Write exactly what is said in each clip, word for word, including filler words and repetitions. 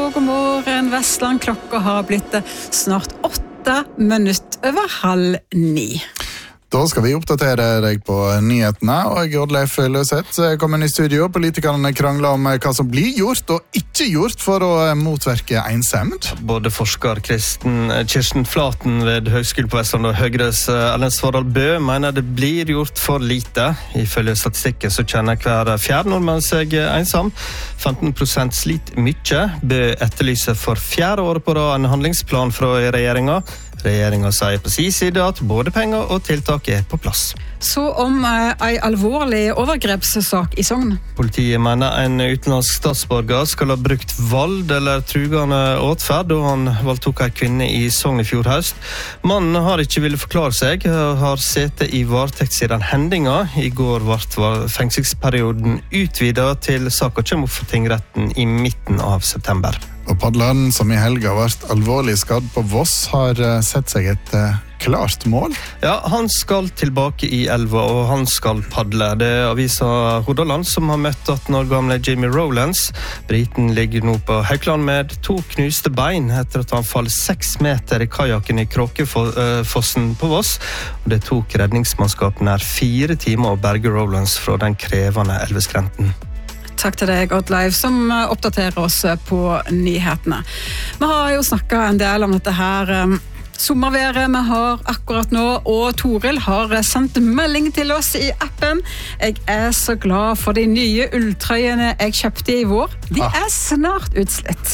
og god morgen, Vestland. Klokka har blitt snart åtte minutter over halv ni. Da skal vi oppdatere deg på nyhetene, og jeg, Oddleif Løseth, kommer i studio. Politikerne krangler om hva som blir gjort og ikke gjort for å motverke ensemd. Både forsker Kristen, Kirsten Flaten ved Høgskolen på Vestland og Høyres Erlend Svardal Bøe mener det blir gjort for lite. Ifølge statistikken så kjenner hver fjerde nordmann seg ensom. femten prosent sliter mye. Bøe etterlyser for fjerde året på rad en handlingsplan fra regjeringen. Regjeringen sier på sin side at både penger og tiltak er på plass. Så om eh, en alvorlig overgrepssak i Sogn. Politiet mener en utenlandsk statsborger skal ha brukt vold eller trugende åtferd da han voldtok en kvinne i Sogn i fjor høst. Mannen har ikke ville forklare seg, har sittet i varetekt siden hendinga. I går ble fengselsperioden utvidet til saken kommer opp for tingretten i midten av september. Og padleren som i helga ble alvorlig skadd på Voss har sett seg et uh, klart mål. Ja, han skal tilbake i elva, og han skal padle. Det er avisa Hordaland som har møtt atten år gamle Jamie Rowlands. Briten ligger nå på Haukland med to knuste bein etter at han faller seks meter i kajakken i Kråkefossen på Voss. Og det tok redningsmannskapen nær fire timer å berge Rowlands fra den krevende elveskrenten. Takk til deg, Oddleif, som oppdaterer oss på nyhetene. Vi har jo snakket en del om dette her um, sommerværet vi har akkurat nå, og Toril har sendt melding til oss i appen. Jeg er så glad for de nye ulltrøyene jeg kjøpte i vår. De ah. er snart utslitt.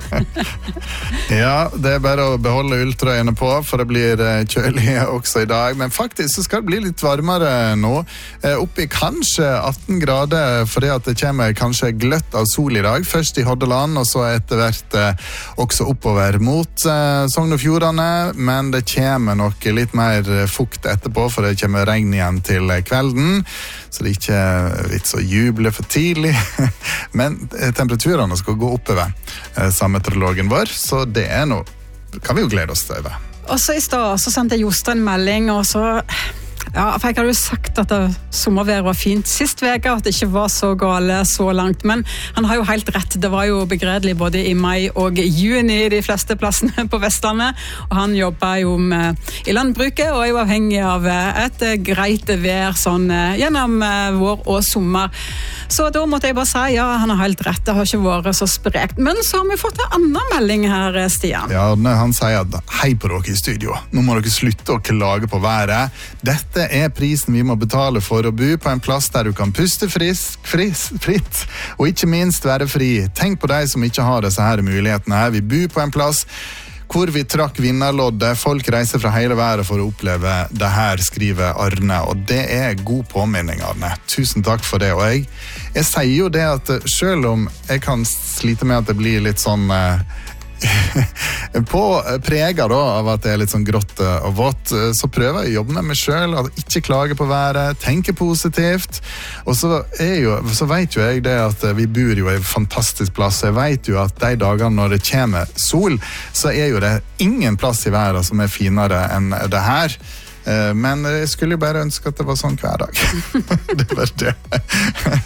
Ja, det er bare å beholde ulltrøyene på, for det blir kjølig også i dag. Men faktisk så skal det bli litt varmere nå. Oppi kanskje atten grader, fordi at det kommer kanskje gløtt av sol i dag. Først i Hordaland, og så etter hvert også oppover mot Sogn og Fjordane. Men det kommer nok litt mer fukt etterpå, for det kommer regn igjen til kvelden, så det er ikke vits å juble for tidlig. Men temperaturene skal gå oppover, sa meteorologen vår, så det er noe, kan vi jo glede oss til over. Og så i stad så sendte Jostein en melding, og så... Ja, for jeg hadde jo sagt at sommerværet var fint sist veka, at det ikke var så gale så langt, men han har jo helt rett. Det var jo begredelig både i mai og juni i de fleste plassene på Vestlandet, og han jobber jo med, i landbruket og er jo avhengig av et greit vær sånn gjennom vår og sommer. Så da måtte jeg bare si, ja, han har helt rett, det har ikke vært så sprekt. Men så har vi fått en annen melding her, Stian. Ja, han sier at hei på dere i studio. Nå må dere slutte å klage på været. Dette er prisen vi må betale for å bo på en plass der du kan puste frisk, frisk, fritt, og ikke minst være fri. Tenk på de som ikke har disse her mulighetene her. Vi bor på en plass hvor vi trakk vinnerloddet. Folk reiser fra hele verden for å oppleve det her, skriver Arne. Og det er god påminning, Arne. Tusen takk for det. Og jeg, jeg sier jo det at selv om jeg kan slite med at det blir litt sånn... på prega da av at det er litt sånn grått og vått, så prøver jeg å jobbe med meg selv, at ikke klage på været, tenke positivt, og så, er jo, så vet jo jeg det at vi bor jo i en fantastisk plass. Jeg vet jo at de dagene når det kommer sol, så er jo det ingen plass i verden som er finere enn det her. Men jeg skulle jo bare ønske at det var sånn hver dag. Det var det.